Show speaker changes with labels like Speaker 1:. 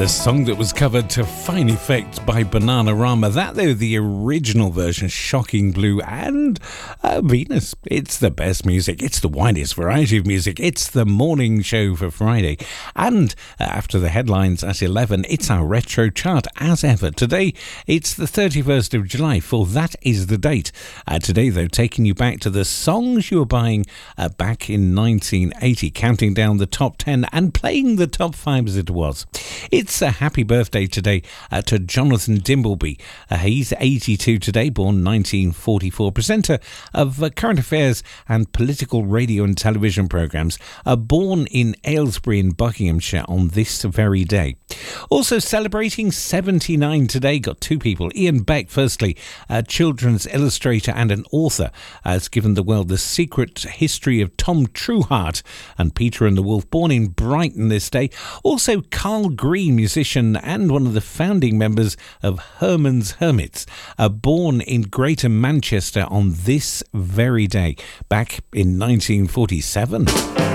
Speaker 1: The song that was covered to fine effect by Bananarama. That, though, the original version, Shocking Blue and Venus. It's the best music. It's the widest variety of music. It's the morning show for Friday. And after the headlines at 11, it's our retro chart as ever. Today, it's the 31st of July, for that is the date. Today, though, taking you back to the songs you were buying back in 1980, counting down the top 10 and playing the top 5 as it was. It's a happy birthday today to Jonathan Dimbleby. He's 82 today, born 1944, presenter of current affairs and political radio and television programmes, born in Aylesbury in Buckinghamshire on this very day. Also celebrating 79 today, got two people. Ian Beck, firstly, a children's illustrator and an author, has given the world The Secret History of Tom Trueheart and Peter and the Wolf, born in Brighton this day. Also Carl Green, musician and one of the founding members of Herman's Hermits, born in Greater Manchester on this very day, back in 1947.